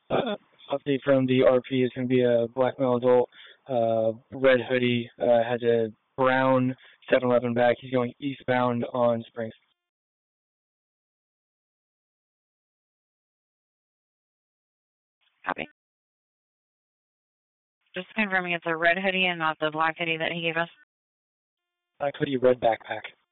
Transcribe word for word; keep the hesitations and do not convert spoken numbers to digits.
Uh, update from the R P is going to be a black male adult, uh, red hoodie, uh, has a brown seven eleven bag. He's going eastbound on Springs. Copy. Just confirming it's a red hoodie and not the black hoodie that he gave us. Black hoodie, red backpack.